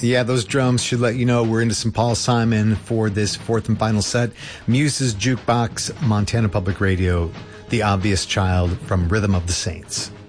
Yeah, those drums should let you know we're into some Paul Simon for this fourth and final set. Muse's Jukebox, Montana Public Radio, The Obvious Child from Rhythm of the Saints.